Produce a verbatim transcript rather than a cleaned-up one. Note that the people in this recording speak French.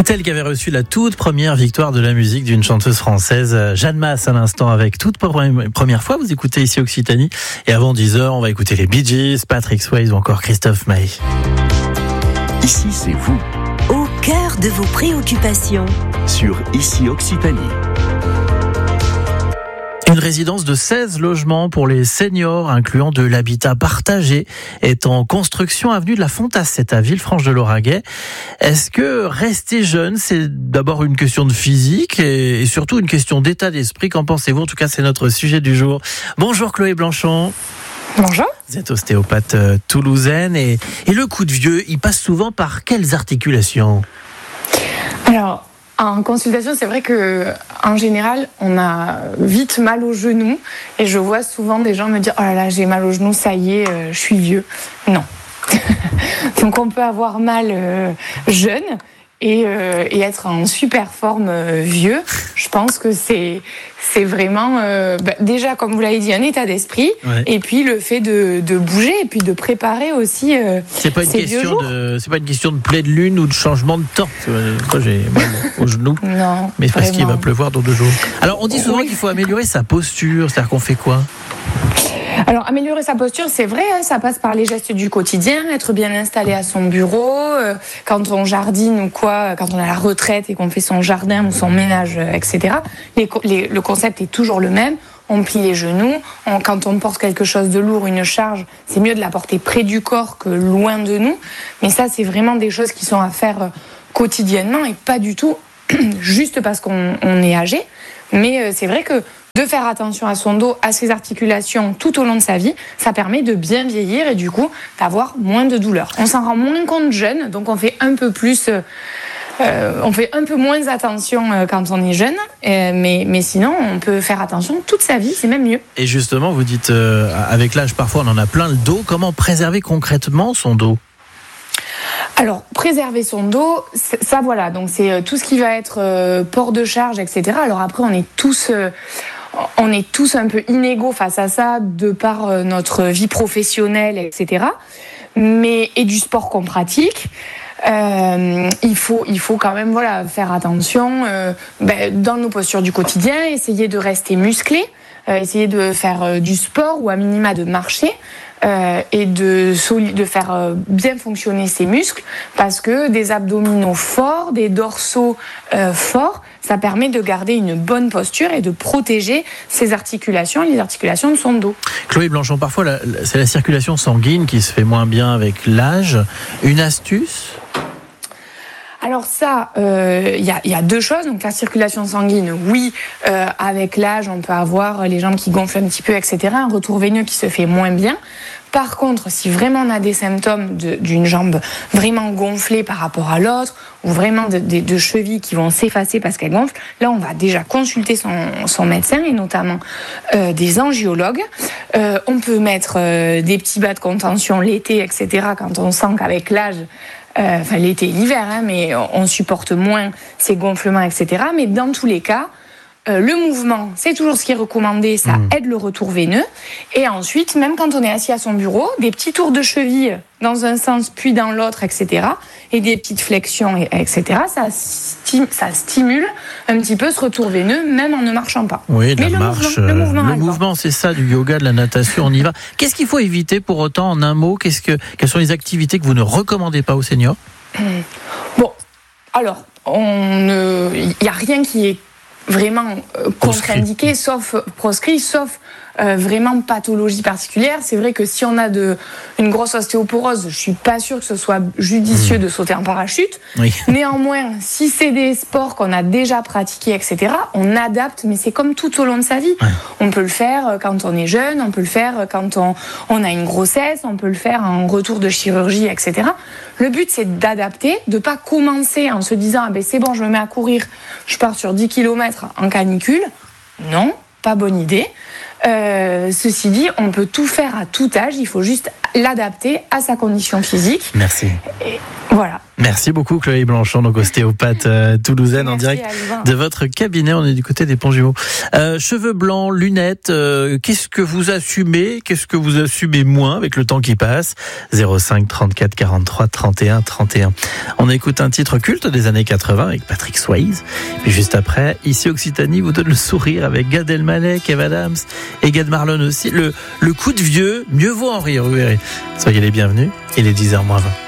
C'est elle qui avait reçu la toute première victoire de la musique d'une chanteuse française, Jeanne Masse, à l'instant, avec toute première fois. Vous écoutez ici Occitanie. Et avant dix heures, on va écouter les Bee Gees, Patrick Swayze ou encore Christophe Maé. Ici, c'est vous. Au cœur de vos préoccupations. Sur Ici Occitanie. Une résidence de seize logements pour les seniors, incluant de l'habitat partagé, est en construction avenue de la Fontasse, c'est à Villefranche-de-Lauragais. Est-ce que rester jeune, c'est d'abord une question de physique et surtout une question d'état d'esprit? Qu'en pensez-vous? En tout cas, c'est notre sujet du jour. Bonjour Chloé Blanchon. Bonjour. Vous êtes ostéopathe euh, toulousaine et, et le coup de vieux, il passe souvent par quelles articulations? Alors, en consultation, c'est vrai que en général, on a vite mal au genou et je vois souvent des gens me dire « Oh là là, j'ai mal au genou, ça y est, euh, je suis vieux ». Non. Donc on peut avoir mal euh, jeune et, euh, et être en super forme euh, vieux. Je pense que c'est, c'est vraiment, euh, bah, déjà, comme vous l'avez dit, un état d'esprit, ouais. Et puis le fait de, de bouger et puis de préparer aussi euh, c'est pas une ces question vieux jours. De, c'est pas une question de pleine lune ou de changement de temps. Moi, j'ai mal au genou, non, mais c'est parce vraiment. qu'il va pleuvoir dans deux jours. Alors, on dit souvent oui. qu'il faut améliorer sa posture, c'est-à-dire qu'on fait quoi? Alors, améliorer sa posture, c'est vrai, hein, ça passe par les gestes du quotidien, être bien installé à son bureau, euh, quand on jardine ou quoi, quand on a la retraite et qu'on fait son jardin ou son ménage, euh, et cetera. Les, les, le concept est toujours le même. On plie les genoux. On, quand on porte quelque chose de lourd, une charge, c'est mieux de la porter près du corps que loin de nous. Mais ça, c'est vraiment des choses qui sont à faire euh, quotidiennement et pas du tout juste parce qu'on on est âgé. Mais euh, c'est vrai que de faire attention à son dos, à ses articulations tout au long de sa vie, ça permet de bien vieillir et du coup d'avoir moins de douleurs. On s'en rend moins compte jeune, donc on fait un peu plus, euh, on fait un peu moins attention euh, quand on est jeune, euh, mais, mais sinon on peut faire attention toute sa vie, c'est même mieux. Et justement, vous dites, euh, avec l'âge parfois on en a plein le dos, comment préserver concrètement son dos ? Alors, préserver son dos, ça voilà, donc c'est tout ce qui va être euh, port de charge, et cetera. Alors après, on est tous... Euh, On est tous un peu inégaux face à ça, de par notre vie professionnelle, et cetera. Mais, et du sport qu'on pratique, euh, il faut, il faut quand même voilà, faire attention euh, ben, dans nos postures du quotidien, essayer de rester musclé, euh, essayer de faire euh, du sport ou à minima de marcher. Euh, et de, soli- de faire euh, bien fonctionner ses muscles, parce que des abdominaux forts, des dorsaux euh, forts, ça permet de garder une bonne posture et de protéger ses articulations et les articulations de son dos. Chloé Blanchon, parfois la, la, c'est la circulation sanguine qui se fait moins bien avec l'âge. Une astuce ? Alors ça, il euh, y, a, y a deux choses. Donc la circulation sanguine, oui, euh, avec l'âge, on peut avoir les jambes qui gonflent un petit peu, et cetera. Un retour veineux qui se fait moins bien. Par contre, si vraiment on a des symptômes de, d'une jambe vraiment gonflée par rapport à l'autre, ou vraiment de, de, de chevilles qui vont s'effacer parce qu'elles gonflent, là on va déjà consulter son, son médecin et notamment euh, des angiologues. Euh, on peut mettre euh, des petits bas de contention l'été, et cetera. Quand on sent qu'avec l'âge, euh, enfin l'été et l'hiver, hein, mais on supporte moins ces gonflements, et cetera. Mais dans tous les cas, Euh, le mouvement, c'est toujours ce qui est recommandé, ça mmh. aide le retour veineux. Et ensuite, même quand on est assis à son bureau, des petits tours de cheville dans un sens puis dans l'autre, et cetera. Et des petites flexions, et cetera. Ça, stim- ça stimule un petit peu ce retour veineux, même en ne marchant pas. Oui, de Mais la le marche, mouvement, le mouvement, le mouvement c'est ça, du yoga, de la natation, on y va. Qu'est-ce qu'il faut éviter pour autant, en un mot? Qu'est-ce que, quelles sont les activités que vous ne recommandez pas aux seniors? Bon, alors, il n'y a rien qui est vraiment euh, contre-indiqué, sauf proscrit, sauf euh, vraiment pathologie particulière. C'est vrai que si on a de, une grosse ostéoporose, je suis pas sûre que ce soit judicieux mmh. de sauter en parachute. Oui. Néanmoins, si c'est des sports qu'on a déjà pratiqués, et cetera, on adapte, mais c'est comme tout au long de sa vie. Ouais. On peut le faire quand on est jeune, on peut le faire quand on, on a une grossesse, on peut le faire en retour de chirurgie, et cetera. Le but, c'est d'adapter, de pas commencer en se disant ah ben c'est bon, je me mets à courir, je pars sur dix kilomètres en canicule. Non, pas bonne idée. Euh, ceci dit, on peut tout faire à tout âge, il faut juste l'adapter à sa condition physique. Merci. Et voilà. Merci beaucoup Chloé Blanchon, donc ostéopathe euh, toulousaine. Merci, en direct Alvin. de votre cabinet. On est du côté des Ponts Jumeaux. Euh, cheveux blancs, lunettes, euh, qu'est-ce que vous assumez? Qu'est-ce que vous assumez moins avec le temps qui passe? zéro cinq trente-quatre quarante-trois trente et un trente et un. On écoute un titre culte des années quatre-vingts avec Patrick Swayze. Puis juste après, ici Occitanie vous donne le sourire avec Gad Elmaleh, Kev Adams et Gad Marlon aussi. Le, le coup de vieux, mieux vaut en rire, vous verrez. Soyez les bienvenus, il est dix heures moins vingt.